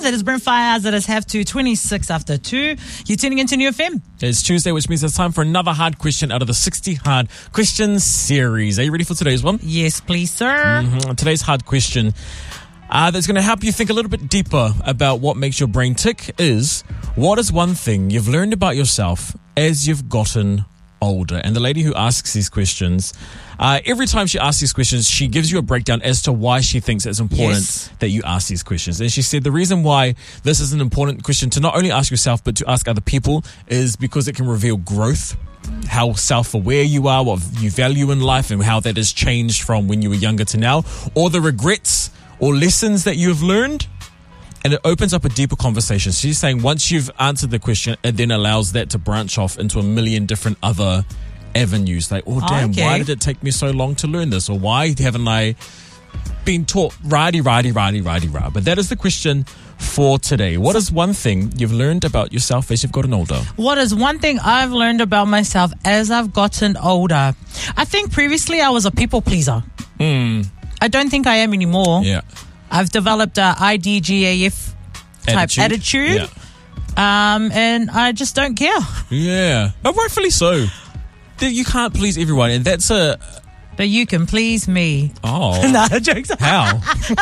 It is Brent Fires. It is have to 26 after 2. You're tuning into New FM. It's Tuesday, which means it's time for another hard question out of the 60 Hard Questions series. Are you ready for today's one? Yes, please, sir. Today's hard question that's going to help you think a little bit deeper about what makes your brain tick is, what is one thing you've learned about yourself as you've gotten older? And the lady who asks these questions, every time she asks these questions, she gives you a breakdown as to why she thinks it's important that you ask these questions. And she said the reason why this is an important question to not only ask yourself but to ask other people is because it can reveal growth, how self-aware you are, what you value in life, and how that has changed from when you were younger to now, or the regrets or lessons that you have learned. And it opens up a deeper conversation. So she's saying once you've answered the question, it then allows that to branch off into a million different other avenues. Like, oh damn, why did it take me so long to learn this? Or why haven't I been taught rah? But that is the question for today. What is one thing you've learned about yourself as you've gotten older? What is one thing I've learned about myself as I've gotten older? I think previously I was a people pleaser. I don't think I am anymore. Yeah. I've developed a IDGAF type attitude. Yeah. And I just don't care. Yeah. But rightfully so. You can't please everyone, and that's a... But you can please me. Oh. No, jokes. How?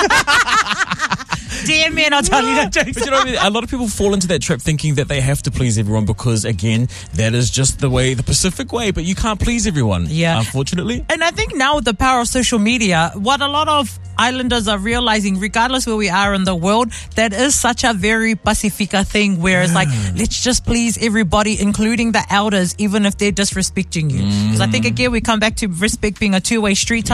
DM me and I'll tell you that jokes. But you know what I mean? A lot of people fall into that trap thinking that they have to please everyone because, again, that is just the Pacific way. But you can't please everyone, unfortunately. And I think now with the power of social media, what a lot of islanders are realizing, regardless where we are in the world, that is such a very Pacifica thing where it's like, let's just please everybody, including the elders, even if they're disrespecting you. Because I think, again, we come back to respect being a two-way street.